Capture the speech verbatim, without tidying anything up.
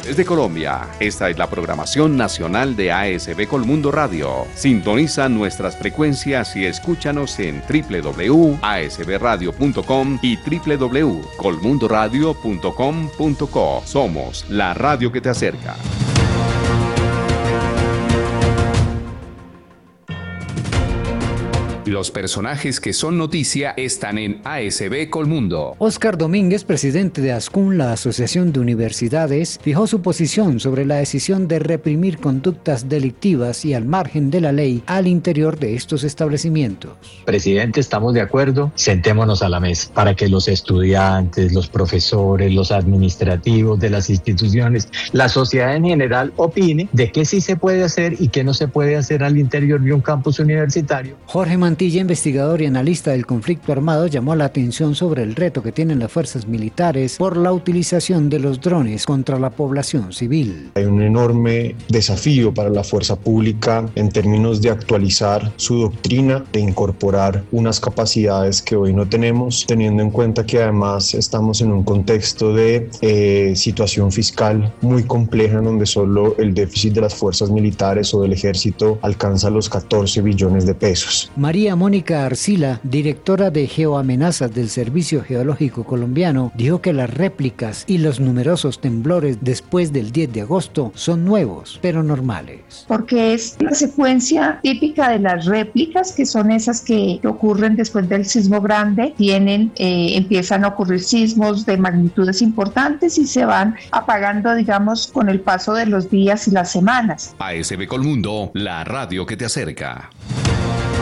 Desde Colombia, esta es la programación nacional de A S B Colmundo Radio. Sintoniza nuestras frecuencias y escúchanos en doble u doble u doble u punto a s b radio punto com y doble u doble u doble u punto colmundo radio punto com punto co. Somos la radio que te acerca. Los personajes que son noticia están en A S B Colmundo. Óscar Domínguez, presidente de ASCUN, la Asociación de Universidades, fijó su posición sobre la decisión de reprimir conductas delictivas y al margen de la ley al interior de estos establecimientos. Presidente, estamos de acuerdo, sentémonos a la mesa para que los estudiantes, los profesores, los administrativos de las instituciones, la sociedad en general opine de qué sí se puede hacer y qué no se puede hacer al interior de un campus universitario. Jorge Mantilla, investigador y analista del conflicto armado, llamó la atención sobre el reto que tienen las fuerzas militares por la utilización de los drones contra la población civil. Hay un enorme desafío para la fuerza pública en términos de actualizar su doctrina, de incorporar unas capacidades que hoy no tenemos, teniendo en cuenta que además estamos en un contexto de eh, situación fiscal muy compleja en donde solo el déficit de las fuerzas militares o del ejército alcanza los catorce billones de pesos. María Mónica Arcila, directora de Geoamenazas del Servicio Geológico Colombiano, dijo que las réplicas y los numerosos temblores después del diez de agosto son nuevos, pero normales. Porque es la secuencia típica de las réplicas, que son esas que ocurren después del sismo grande, tienen, eh, empiezan a ocurrir sismos de magnitudes importantes y se van apagando, digamos, con el paso de los días y las semanas. A S B Colmundo, la radio que te acerca.